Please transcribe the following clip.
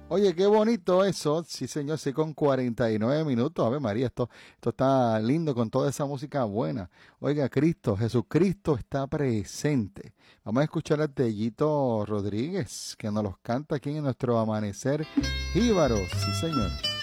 Oye, qué bonito eso. Sí, señor, sí, con 49 minutos. A ver, María, esto está lindo con toda esa música buena. Oiga, Cristo, Jesucristo está presente. Vamos a escuchar a Tellito Rodríguez, que nos los canta aquí en nuestro amanecer jíbaro. Sí, señor.